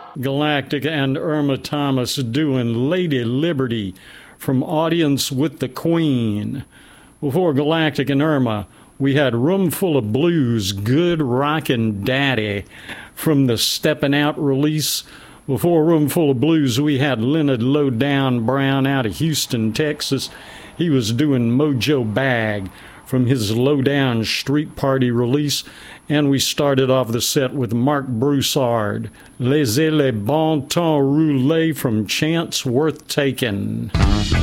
Galactic and Irma Thomas doing Lady Liberty from Audience with the Queen. Before Galactic and Irma, we had Room Full of Blues, Good Rockin' Daddy from the Steppin' Out release. Before Room Full of Blues, we had Leonard Lowdown Brown out of Houston, Texas. He was doing Mojo Bag from his Lowdown Street Party release. And we started off the set with Mark Broussard, Laissez les bon temps rouler from Chance Worth Taking.